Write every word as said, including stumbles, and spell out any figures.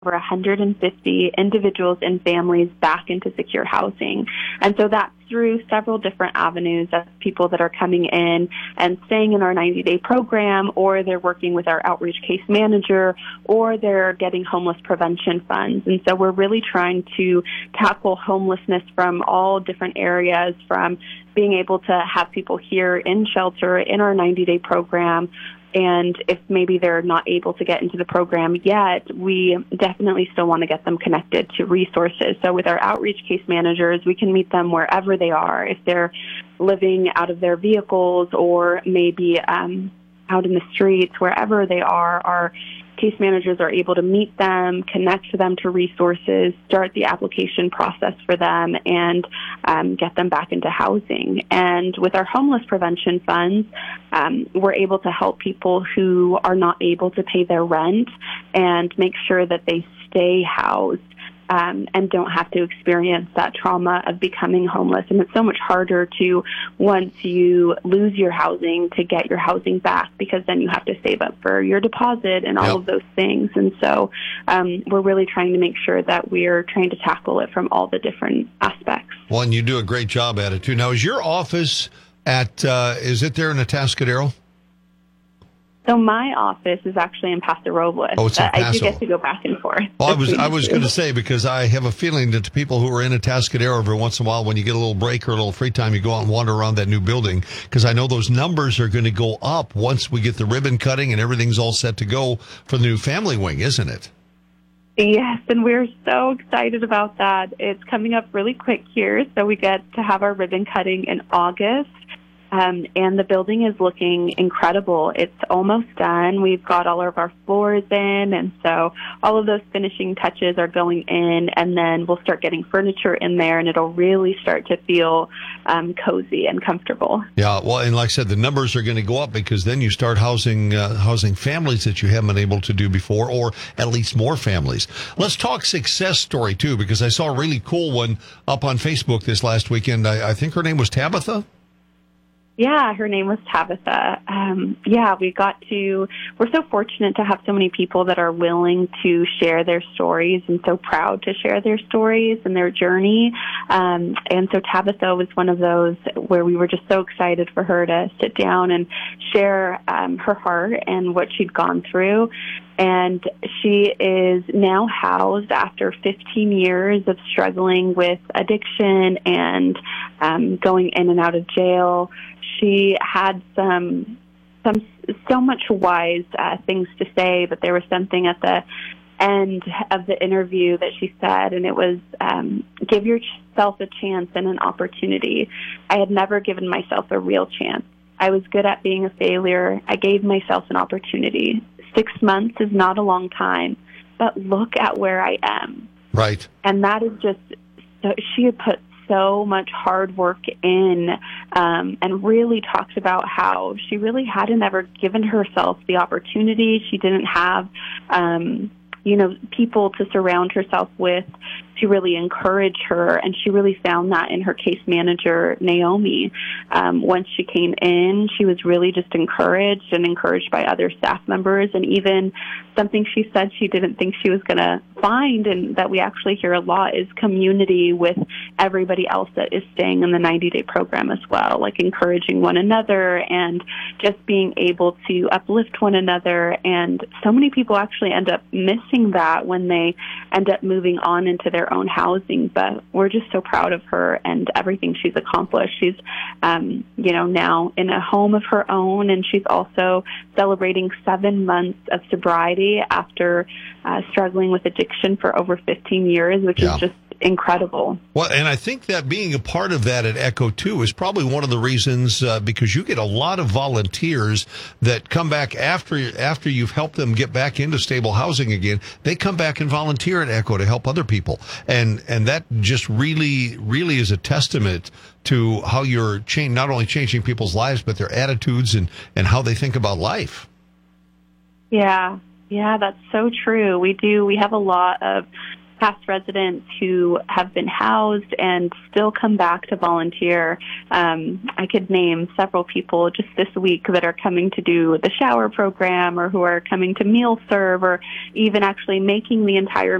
over one hundred fifty individuals and families back into secure housing. And so that's through several different avenues of people that are coming in and staying in our ninety-day program, or they're working with our outreach case manager, or they're getting homeless prevention funds. And so we're really trying to tackle homelessness from all different areas, from being able to have people here in shelter in our ninety-day program. And if maybe they're not able to get into the program yet, we definitely still want to get them connected to resources. So with our outreach case managers, we can meet them wherever they are. If they're living out of their vehicles or maybe um, out in the streets, wherever they are, our case managers are able to meet them, connect them to resources, start the application process for them, and um, get them back into housing. And with our homeless prevention funds, um, we're able to help people who are not able to pay their rent and make sure that they stay housed. Um, and don't have to experience that trauma of becoming homeless. And it's so much harder to, once you lose your housing, to get your housing back, because then you have to save up for your deposit and all Yep. of those things. And so um, we're really trying to make sure that we're trying to tackle it from all the different aspects. Well, and you do a great job at it, too. Now, is your office at, uh, is it there in Atascadero? So my office is actually in Paso Robles. Oh, it's in but I do Paso. get to go back and forth. Well, I was between I the was two. going to say, because I have a feeling that the people who are in Atascadero every once in a while, when you get a little break or a little free time, you go out and wander around that new building, because I know those numbers are going to go up once we get the ribbon cutting and everything's all set to go for the new family wing, isn't it? Yes, and we're so excited about that. It's coming up really quick here, so we get to have our ribbon cutting in August. Um, and the building is looking incredible. It's almost done. We've got all of our floors in, and so all of those finishing touches are going in, and then we'll start getting furniture in there, and it'll really start to feel um, cozy and comfortable. Yeah, well, and like I said, the numbers are going to go up, because then you start housing uh, housing families that you haven't been able to do before, or at least more families. Let's talk success story, too, because I saw a really cool one up on Facebook this last weekend. I, I think her name was Tabitha. Yeah, her name was Tabitha. Um, yeah, we got to, we're so fortunate to have so many people that are willing to share their stories and so proud to share their stories and their journey. Um, and so Tabitha was one of those where we were just so excited for her to sit down and share um, her heart and what she'd gone through. And she is now housed after fifteen years of struggling with addiction and um, going in and out of jail. She had some, some so much wise uh, things to say, but there was something at the end of the interview that she said, and it was, um, give yourself a chance and an opportunity. I had never given myself a real chance. I was good at being a failure. I gave myself an opportunity. Six months is not a long time, but look at where I am. Right. And that is just, so she had put so much hard work in, um, and really talked about how she really hadn't ever given herself the opportunity. She didn't have, um, you know, people to surround herself with to really encourage her, and she really found that in her case manager, Naomi. Um, once she came in, she was really just encouraged and encouraged by other staff members, and even something she said she didn't think she was going to find, and that we actually hear a lot, is community with everybody else that is staying in the ninety-day program as well, like encouraging one another and just being able to uplift one another. And so many people actually end up missing that when they end up moving on into their own housing. But we're just so proud of her and everything she's accomplished. She's, um, you know, now in a home of her own, and she's also celebrating seven months of sobriety after uh, struggling with addiction for over fifteen years, which Yeah. is just incredible. Well, and I think that being a part of that at Echo, too, is probably one of the reasons, uh, because you get a lot of volunteers that come back after after you've helped them get back into stable housing again. They come back and volunteer at Echo to help other people. And and that just really, really is a testament to how you're change, not only changing people's lives, but their attitudes and, and how they think about life. Yeah, yeah, that's so true. We do. We have a lot of past residents who have been housed and still come back to volunteer. Um, I could name several people just this week that are coming to do the shower program or who are coming to meal serve or even actually making the entire